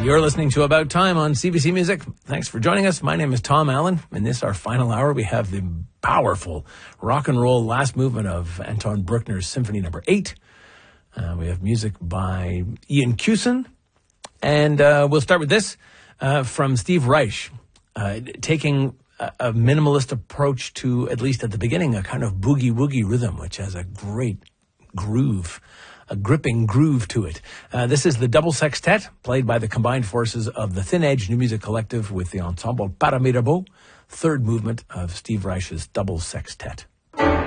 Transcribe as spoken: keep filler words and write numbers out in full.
You're listening to About Time on C B C Music. Thanks for joining us. My name is Tom Allen. In this, our final hour, we have the powerful rock and roll last movement of Anton Bruckner's Symphony Number Eight. Uh, we have music by Ian Cusin. And uh, we'll start with this uh, from Steve Reich, uh, taking a, a minimalist approach to, at least at the beginning, a kind of boogie-woogie rhythm, which has a great groove, a gripping groove to it. Uh, this is the Double Sextet, played by the combined forces of the Thin Edge New Music Collective with the ensemble Para Mirabeau, third movement of Steve Reich's Double Sextet.